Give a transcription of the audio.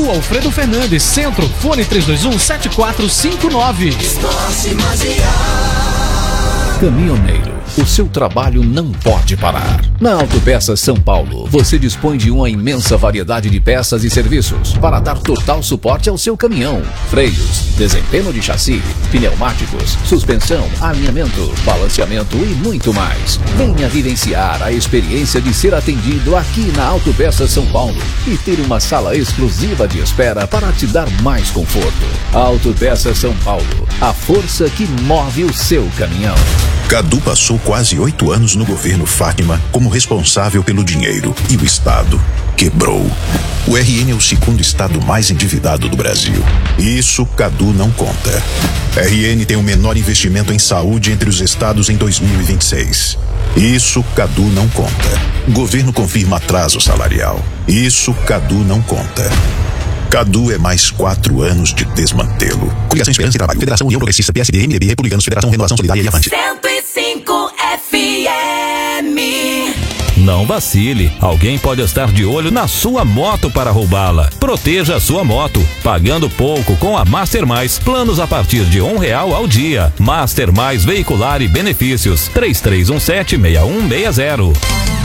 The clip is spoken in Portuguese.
Rua Alfredo Fernandes, Centro, fone 321-7459. Caminhoneiro, o seu trabalho não pode parar. Na Autopeças São Paulo, você dispõe de uma imensa variedade de peças e serviços para dar total suporte ao seu caminhão. Freios, desempenho de chassi, pneumáticos, suspensão, alinhamento, balanceamento e muito mais. Venha vivenciar a experiência de ser atendido aqui na Autopeças São Paulo e ter uma sala exclusiva de espera para te dar mais conforto. Autopeças São Paulo, a força que move o seu caminhão. Cadu passou quase 8 anos no governo Fátima como responsável pelo dinheiro e o Estado quebrou. O RN é o segundo estado mais endividado do Brasil. Isso Cadu não conta. RN tem o menor investimento em saúde entre os estados em 2026. Isso Cadu não conta. Governo confirma atraso salarial. Isso Cadu não conta. Cadu é mais 4 anos de desmantelo. Coligação Esperança e Trabalho, Federação União Progressista, PSD, MDB, Republicanos, Federação Renovação Solidária e Avante. 105 FM. Não vacile, alguém pode estar de olho na sua moto para roubá-la. Proteja a sua moto, pagando pouco com a Master Mais, planos a partir de R$1 ao dia. Master Mais Veicular e Benefícios, 3317-6160.